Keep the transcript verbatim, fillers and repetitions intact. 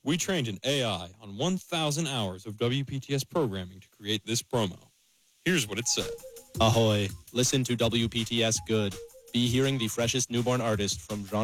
We trained an A I on one thousand hours of W P T S programming to create this promo. Here's what it said. Ahoy. Listen to W P T S Good. Be hearing the freshest newborn artist from Jean